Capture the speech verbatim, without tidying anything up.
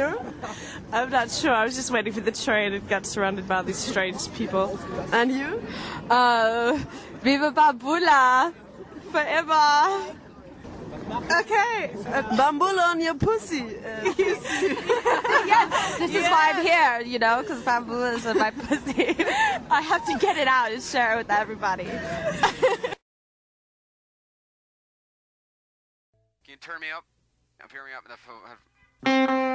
you? I'm not sure. I was just waiting for the train and got surrounded by these strange people. And you? Uh, Viva Bambula! Forever! Okay. Uh, Bambula on your pussy. Uh, pussy. Yes, this is why I'm here, you know, because Bambula is in my pussy. I have to get it out and share it with everybody. Can you turn me up? Hear me up.